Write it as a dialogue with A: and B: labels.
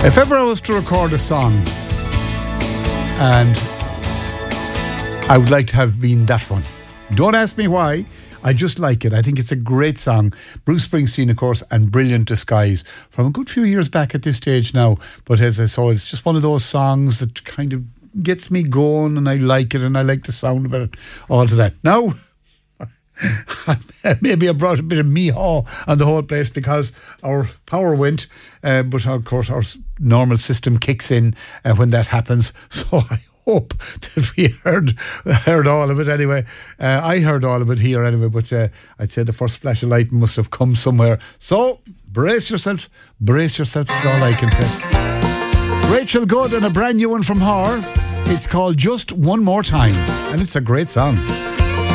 A: If ever I was to record a song, and I would like to have been that one. Don't ask me why. I just like it. I think it's a great song. Bruce Springsteen, of course, and Brilliant Disguise from a good few years back at this stage now. But as I saw, it's just one of those songs that kind of gets me going, and I like it, and I like the sound of it, all to that. Now, maybe I brought a bit of meehaw on the whole place because our power went, but of course our normal system kicks in when that happens. So I hope that we heard all of it anyway. I heard all of it here anyway, but I'd say the first flash of light must have come somewhere. So brace yourself is all I can say. Rachel Good and a brand new one from her. It's called Just One More Time, and it's a great song.